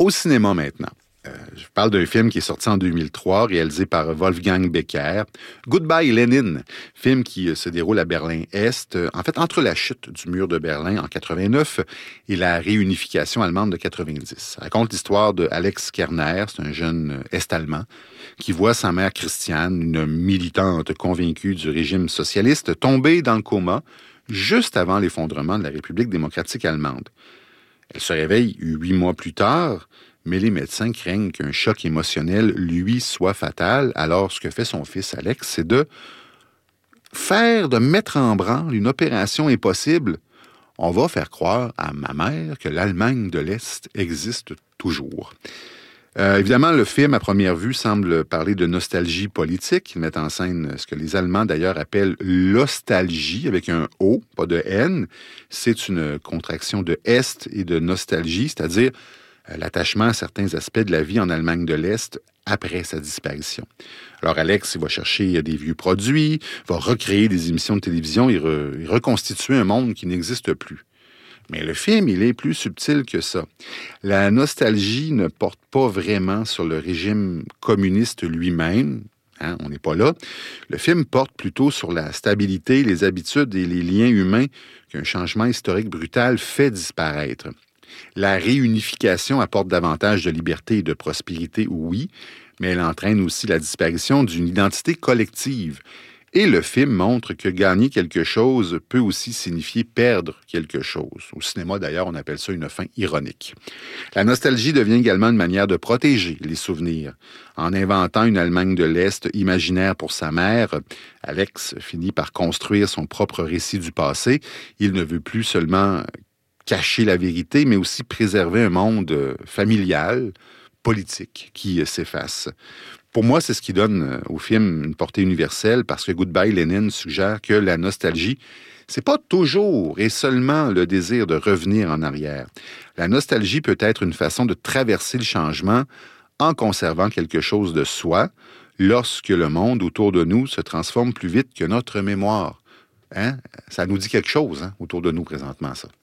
Au cinéma maintenant. Je parle d'un film qui est sorti en 2003, réalisé par Wolfgang Becker. Goodbye Lenin, film qui se déroule à Berlin-Est, en fait entre la chute du mur de Berlin en 89 et la réunification allemande de 90. Ça raconte l'histoire de Alex Kerner, c'est un jeune Est-allemand, qui voit sa mère Christiane, une militante convaincue du régime socialiste, tomber dans le coma juste avant l'effondrement de la République démocratique allemande. Elle se réveille 8 mois plus tard, mais les médecins craignent qu'un choc émotionnel lui soit fatal. Alors, ce que fait son fils Alex, c'est de mettre en branle une opération impossible. On va faire croire à ma mère que l'Allemagne de l'Est existe toujours. Évidemment, le film, à première vue, semble parler de nostalgie politique. Il met en scène ce que les Allemands, d'ailleurs, appellent l'ostalgie, avec un O, pas de N. C'est une contraction de Est et de nostalgie, c'est-à-dire l'attachement à certains aspects de la vie en Allemagne de l'Est après sa disparition. Alors Alex, il va chercher des vieux produits, va recréer des émissions de télévision et reconstituer un monde qui n'existe plus. Mais le film, il est plus subtil que ça. La nostalgie ne porte pas vraiment sur le régime communiste lui-même. Hein, on n'est pas là. Le film porte plutôt sur la stabilité, les habitudes et les liens humains qu'un changement historique brutal fait disparaître. La réunification apporte davantage de liberté et de prospérité, oui, mais elle entraîne aussi la disparition d'une identité collective. Et le film montre que gagner quelque chose peut aussi signifier perdre quelque chose. Au cinéma, d'ailleurs, on appelle ça une fin ironique. La nostalgie devient également une manière de protéger les souvenirs. En inventant une Allemagne de l'Est imaginaire pour sa mère, Alex finit par construire son propre récit du passé. Il ne veut plus seulement cacher la vérité, mais aussi préserver un monde familial, politique, qui s'efface. Pour moi, c'est ce qui donne au film une portée universelle, parce que Goodbye Lenin suggère que la nostalgie, c'est pas toujours et seulement le désir de revenir en arrière. La nostalgie peut être une façon de traverser le changement en conservant quelque chose de soi, lorsque le monde autour de nous se transforme plus vite que notre mémoire. Hein? Ça nous dit quelque chose autour de nous présentement, ça.